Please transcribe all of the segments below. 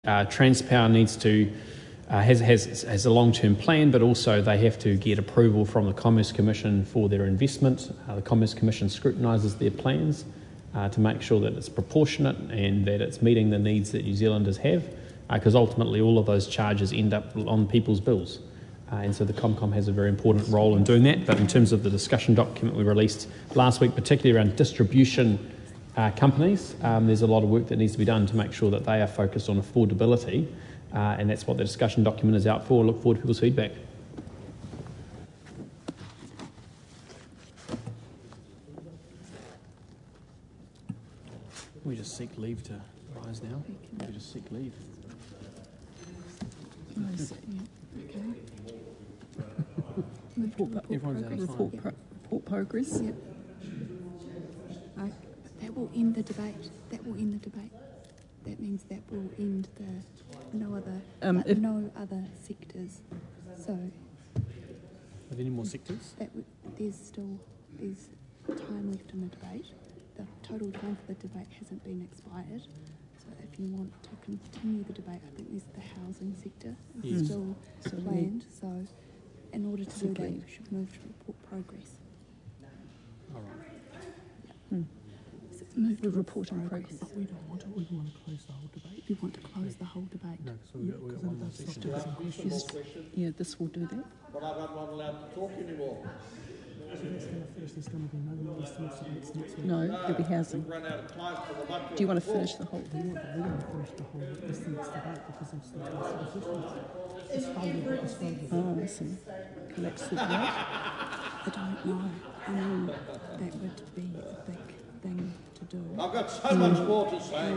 Transpower needs to has a long-term plan, but also they have to get approval from the Commerce Commission for their investment. The Commerce Commission scrutinises their plans to make sure that it's proportionate and that it's meeting the needs that New Zealanders have, because ultimately all of those charges end up on people's bills. And so the ComCom has a very important role in doing that. But in terms of the discussion document we released last week, particularly around distribution companies, there's a lot of work that needs to be done to make sure that they are focused on affordability, and that's what the discussion document is out for. I look forward to people's feedback. We just seek leave to rise now. We just seek leave. Report progress. Yep. That will end the debate. That will end the debate. That means that will end the no other sectors. So. Are there any more sectors? There's time left in the debate. The total time for the debate hasn't been expired. So if you want to continue the debate, I think there's the housing sector is still planned. So in order to do that, you should move to report progress. All right. Move to report on progress. But we don't want to. We want to close the whole debate. You want to close the whole debate? No, because we've got one more section. Yeah, this will do that. But I'm not allowed to talk anymore. So that's going to finish. There's going to be no more estimates debates next week. No, there'll be housing. We've run out of time for the budget. Do you want to finish the whole? We want to finish the whole estimates debate because of the it's funded. Oh, I see. Collapse the debate? I don't know. I mean, that would be a big thing to do. I've got so much more to say.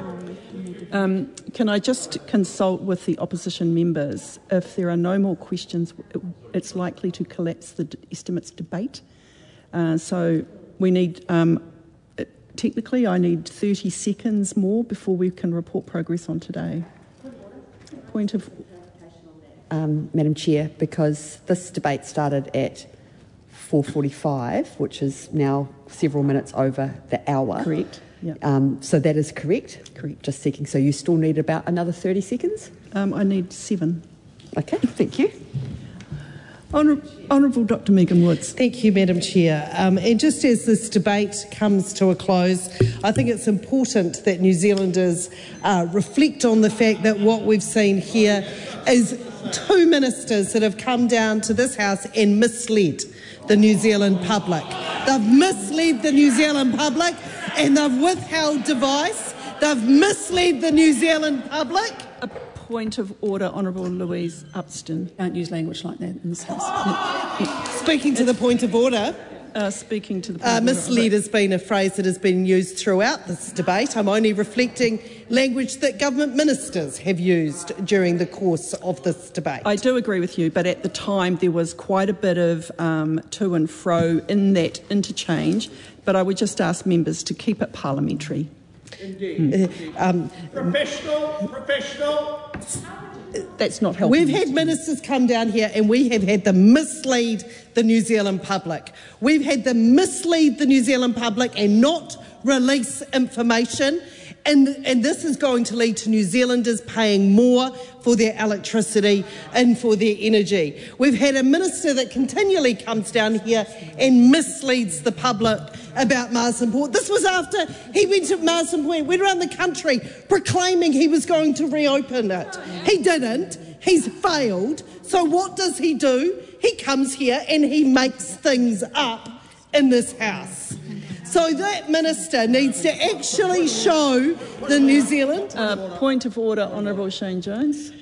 Can I just consult with the opposition members? If there are no more questions, it's likely to collapse the estimates debate. So we need, technically I need 30 seconds more before we can report progress on today. Point of... Madam Chair, because this debate started at 4:45, which is now several minutes over the hour. Correct. Yep. So that is correct? Correct. Just checking. So you still need about another 30 seconds? I need 7. Okay, thank you. Honourable Dr Megan Woods. Thank you, Madam Chair. And just as this debate comes to a close, I think it's important that New Zealanders reflect on the fact that what we've seen here is 2 ministers that have come down to this House and misled the New Zealand public. They've misled the New Zealand public and they've withheld advice. They've misled the New Zealand public. A point of order, Honourable Louise Upston. Don't use language like that in this House. Speaking to the point of order. Speaking to the point misled has been a phrase that has been used throughout this debate. I'm only reflecting language that government ministers have used during the course of this debate. I do agree with you, but at the time there was quite a bit of to and fro in that interchange, but I would just ask members to keep it parliamentary. Indeed. Professional. That's not helping. We've had ministers come down here and we have had them mislead the New Zealand public. We've had them mislead the New Zealand public and not release information. And this is going to lead to New Zealanders paying more for their electricity and for their energy. We've had a minister that continually comes down here and misleads the public about Marsden Point. This was after he went to Marsden Point, went around the country proclaiming he was going to reopen it. He didn't. He's failed. So what does he do? He comes here and he makes things up in this House. So that minister needs to actually show the New Zealand... Point of order, Honourable Shane Jones.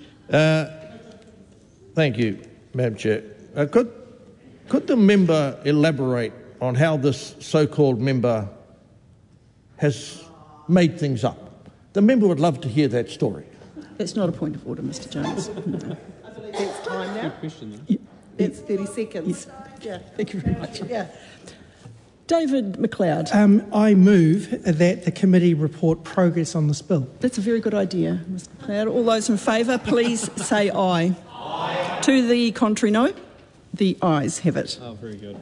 Thank you, Madam Chair. Could the member elaborate on how this so-called member has made things up? The member would love to hear that story. That's not a point of order, Mr Jones. No. It's time now. Good question, though. It's 30 seconds. Yeah. Thank you very much. Yeah. David McLeod. I move that the committee report progress on this bill. That's a very good idea, Mr McLeod. All those in favour, please say aye. Aye. To the contrary, no. The ayes have it. Oh, very good.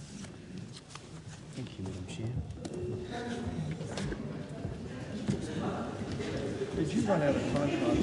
Thank you, Madam Chair. Did you run out of time?